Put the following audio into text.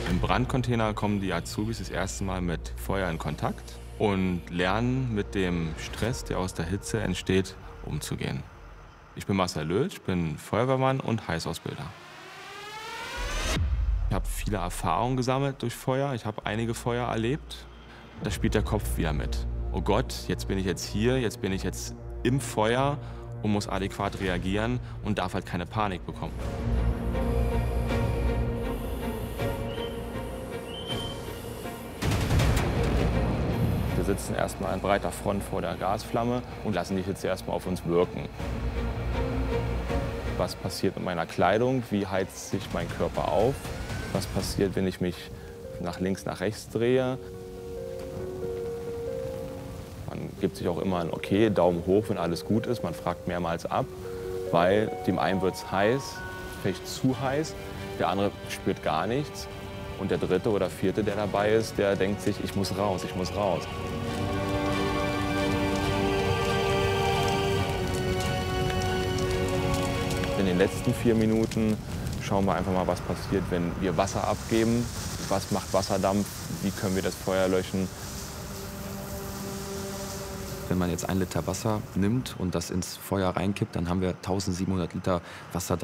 Im Brandcontainer kommen die Azubis das erste Mal mit Feuer in Kontakt und lernen mit dem Stress, der aus der Hitze entsteht, umzugehen. Ich bin Marcel Lötsch, ich bin Feuerwehrmann und Heißausbilder. Ich habe viele Erfahrungen gesammelt durch Feuer. Ich habe einige Feuer erlebt. Da spielt der Kopf wieder mit. Oh Gott, jetzt bin ich jetzt hier, jetzt bin ich jetzt im Feuer und muss adäquat reagieren und darf halt keine Panik bekommen. Wir sitzen erstmal an breiter Front vor der Gasflamme und lassen die Hitze erstmal auf uns wirken. Was passiert mit meiner Kleidung? Wie heizt sich mein Körper auf? Was passiert, wenn ich mich nach links, nach rechts drehe? Man gibt sich auch immer ein Okay, Daumen hoch, wenn alles gut ist. Man fragt mehrmals ab, weil dem einen wird es heiß, vielleicht zu heiß, der andere spürt gar nichts. Und der dritte oder vierte, der dabei ist, der denkt sich, ich muss raus, ich muss raus. In den letzten 4 Minuten schauen wir einfach mal, was passiert, wenn wir Wasser abgeben. Was macht Wasserdampf? Wie können wir das Feuer löschen? Wenn man jetzt 1 Liter Wasser nimmt und das ins Feuer reinkippt, dann haben wir 1700 Liter Wasser